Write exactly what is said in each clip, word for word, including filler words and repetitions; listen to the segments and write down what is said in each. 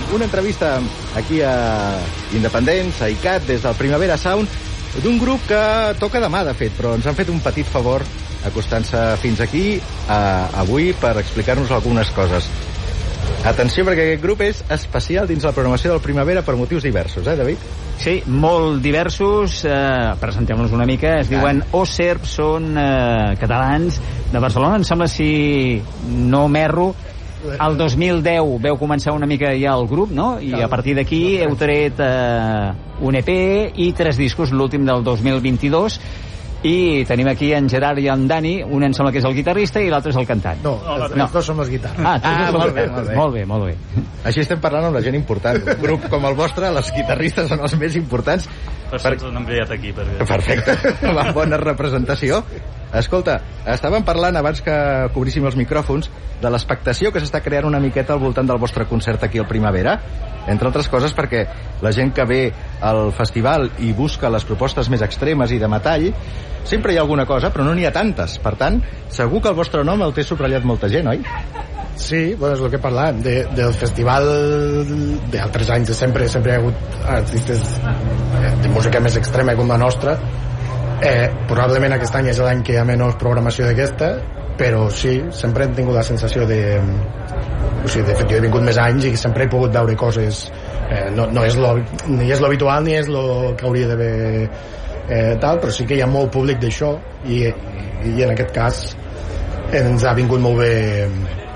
una entrevista aquí a Independents, a I C A T, des del Primavera Sound, d'un grup que toca demà, de fet, però ens han fet un petit favor acostant-se fins aquí a, avui per explicar-nos algunes coses. Atenció, perquè aquest grup és especial dins la programació del Primavera per motius diversos, eh, David? Sí, molt diversos. Eh, Presentem-nos una mica. Es diuen Oserp, són eh, catalans de Barcelona. Em sembla, si no m'erro, el dos mil deu veu començar una mica ja el grup, no? I a partir d'aquí heu tret eh, un E P i tres discos, l'últim del dos mil vint-i-dos. I tenim aquí en Gerard i en Dani. Un em sembla que és el guitarrista i l'altre és el cantant. No, els no. dos som els guitarres. Ah, ah molt, bé, molt bé. Molt bé, molt bé. Així estem parlant amb la gent important. Un grup com el vostre, els guitarristes són els més importants. Per això ens han enviat aquí. Per... Perfecte. La bona representació. Escolta, estàvem parlant abans que cobríssim els micròfons de l'expectació que s'està creant una miqueta al voltant del vostre concert aquí al Primavera, entre altres coses perquè la gent que ve al festival i busca les propostes més extremes i de metall, sempre hi ha alguna cosa, però no n'hi ha tantes. Per tant, segur que el vostre nom el té subratllat molta gent, oi? Sí, bueno, és el que parlàvem de, del festival d'altres anys de sempre, sempre hi ha hagut artistes de música més extrema com la nostra. Eh, probablement aquest any és l'any que hi ha menys programació d'aquesta, però sí, sempre hem tingut la sensació de... O sigui, de fet, jo he vingut més anys i sempre he pogut veure coses... Eh, no, no és lo, ni és l'habitual ni és el que hauria d'haver eh, tal, però sí que hi ha molt públic d'això i, i, i en aquest cas ens ha vingut molt bé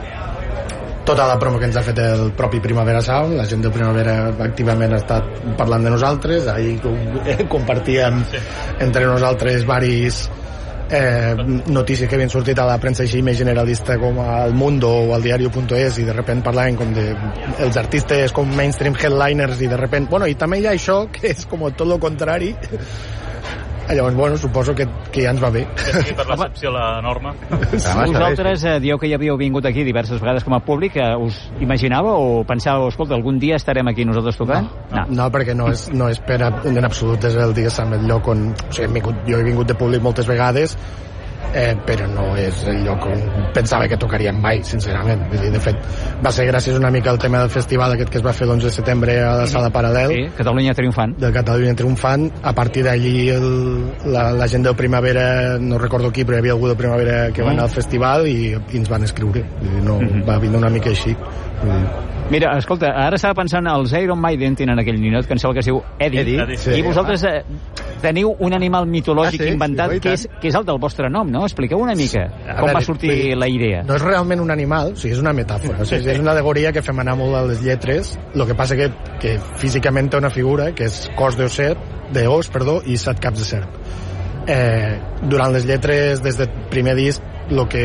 tota la promo que ens ha fet el propi Primavera Sound. La gent del Primavera activament ha estat parlant de nosaltres, ahir compartíem entre nosaltres varis eh, notícies que havien sortit a la premsa així més generalista com al Mundo o al diario punto es, i de repente parlaven com de els artistes com mainstream headliners, i de repente, bueno, i també hi ha això que és com tot el contrari. Llavors, bueno, suposo que, que ja ens va bé. Que per l'excepció la norma. Vosaltres eh, dieu que ja havíeu vingut aquí diverses vegades com a públic. Eh, us imaginàveu o pensàveu, escolta, algun dia estarem aquí nosaltres tocant? No, no. no perquè no és, no és per en absolut és el, diguéssim, el lloc on... O sigui, hem vingut, jo he vingut de públic moltes vegades, eh, però no és el lloc on pensava que tocaríem mai, sincerament. Vull dir, de fet, va ser gràcies una mica al tema del festival aquest que es va fer l'onze de setembre a la Sala Paral·lel. Sí, Catalunya Triomfant. De Catalunya Triomfant. A partir d'allí la, la gent del Primavera, no recordo qui, però hi havia algú del Primavera que va anar al festival i, i ens van escriure. Vull dir, no, mm-hmm. va vindre una mica així. Vull dir. Mira, escolta, ara estava pensant, els Iron Maiden tenen aquell ninot que em sembla que es diu Eddie, Eddie sí. I vosaltres eh, teniu un animal mitològic ah, sí? inventat sí, que, és, que és el del vostre nom, no? Expliqueu una mica a com veure, va sortir sí. la idea. No és realment un animal, o sigui, és una metàfora, o sigui, és una alegoria que fem anar molt a les lletres. El que passa que, que físicament té una figura que és cos d'osset, d'os, perdó, i set caps de serp. Eh, durant les lletres, des del primer disc, el que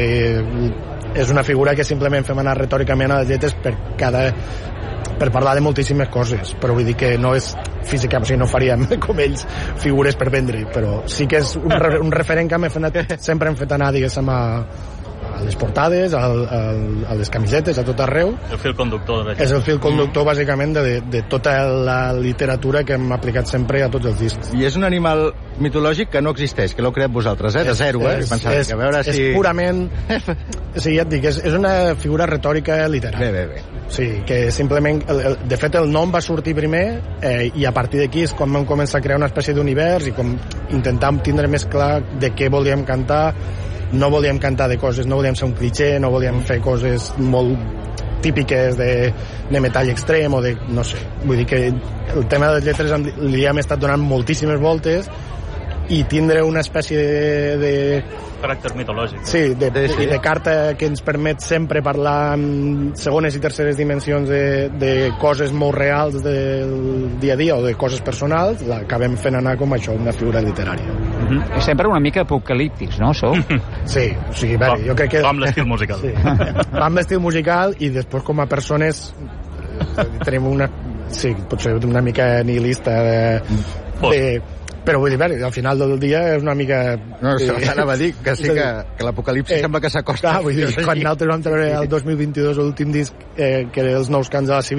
és una figura que simplement fem anar retòricament a les lletres per cada per parlar de moltíssimes coses, però vull dir que no és física, o sigui, no faríem com ells figures per vendre, però sí que és un, re, un referent que hem fet, sempre hem fet anar, diguéssim, a, a les portades, a, a, a les camisetes, a tot arreu. El fil conductor. És el fil conductor, bàsicament, de, de tota la literatura que hem aplicat sempre a tots els discs. I és un animal mitològic que no existeix, que l'heu creat vosaltres, eh? De zero, eh? És, Pensava, és, que a veure si... és purament... Sí, ja et dic, és, és una figura retòrica literària. Bé, bé, bé. Sí, que simplement... El, el, de fet, el nom va sortir primer eh, i a partir d'aquí és com vam començar a crear una espècie d'univers i com intentàvem tindre més clar de què volíem cantar. No volíem cantar de coses, no volíem ser un cliché, no volíem fer coses molt típiques de, de metall extrem o de... no sé. Vull dir que el tema de les lletres li hem estat donant moltíssimes voltes i tindre una espècie de... de caràcter mitològic. Sí, de, de, de, de carta que ens permet sempre parlar en segones i terceres dimensions de, de coses molt reals del dia a dia o de coses personals, l'acabem fent anar com això, una figura literària. Mm-hmm. Sempre una mica apocalíptics, no, sou? Sí, o sigui, bé, jo crec que... Va amb l'estil musical. Sí. Va amb l'estil musical i després com a persones tenim una... Sí, potser una mica nihilista de... de però vull dir, bé, al final del dia és una mica... No, se m'anava a dir que sí que, que l'apocalipsi eh, sembla que s'acosta. Clar, vull dir, quan nosaltres vam treure el dos mil vint-i-dos l'últim disc, eh, que era els nous cants de la Civil,